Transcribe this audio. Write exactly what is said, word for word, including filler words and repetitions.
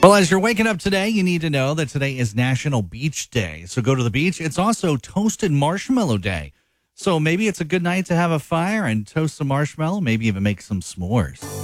Well, as you're waking up today, you need to know that today is National Beach Day. So go to the beach. It's also Toasted Marshmallow Day. So maybe it's a good night to have a fire and toast some marshmallow, maybe even make some s'mores.